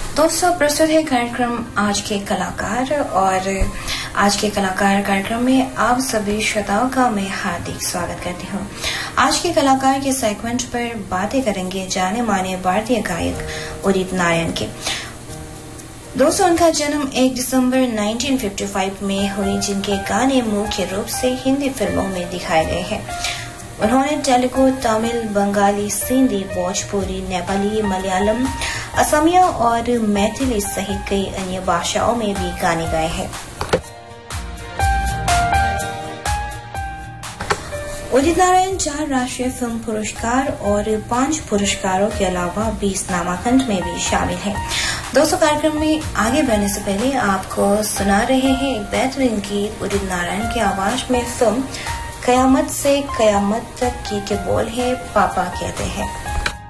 दोस्तों, प्रस्तुत है कार्यक्रम आज के कलाकार और आज के कलाकार कार्यक्रम में आप सभी श्रोताओं का मैं हार्दिक स्वागत करती हूँ। आज के कलाकार के सेगमेंट पर बातें करेंगे जाने माने भारतीय गायक उदित नारायण के। दोस्तों, उनका जन्म 1 दिसंबर 1955 में हुई, जिनके गाने मुख्य रूप से हिंदी फिल्मों में दिखाए गए हैं। उन्होंने तेलुगु, तमिल, बंगाली, सिंधी, भोजपुरी, नेपाली, मलयालम, असमिया और मैथिली सहित कई अन्य भाषाओं में भी गाने गाए हैं। उदित नारायण 4 राष्ट्रीय फिल्म पुरस्कार और 5 पुरस्कारों के अलावा 20 नामांकन में भी शामिल हैं। दोस्तों, कार्यक्रम में आगे बढ़ने से पहले आपको सुना रहे हैं एक बेहतरीन गीत उदित नारायण की आवाज में फिल्म कयामत से कयामत तक के बोल है पापा कहते हैं।